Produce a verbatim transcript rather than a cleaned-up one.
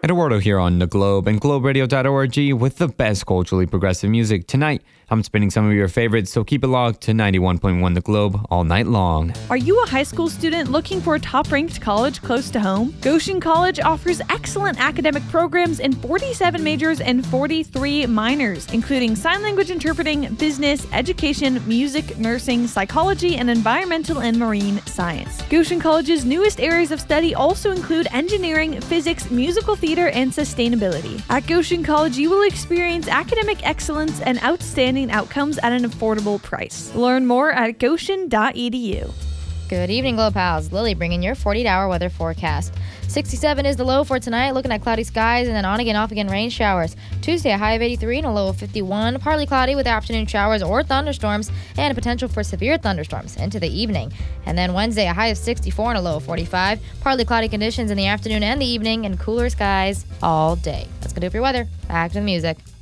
Eduardo here on The Globe and globe radio dot org with the best culturally progressive music. Tonight, I'm spinning some of your favorites, so keep it locked to ninety-one point one The Globe all night long. Are you a high school student looking for a top-ranked college close to home? Goshen College offers excellent academic programs in forty-seven majors and forty-three minors, including sign language interpreting, business, education, music, nursing, psychology, and environmental and marine science. Goshen College's newest areas of study also include engineering, physics, musical theater, and sustainability. At Goshen College, you will experience academic excellence and outstanding outcomes at an affordable price. Learn more at goshen dot e d u. Good evening, Globe Pals. Lily bringing your forty-eight hour weather forecast. sixty-seven is the low for tonight, looking at cloudy skies and then on again, off again rain showers. Tuesday, a high of eighty-three and a low of fifty-one. Partly cloudy with afternoon showers or thunderstorms and a potential for severe thunderstorms into the evening. And then Wednesday, a high of sixty-four and a low of forty-five. Partly cloudy conditions in the afternoon and the evening and cooler skies all day. That's going to do it for your weather. Back to the music.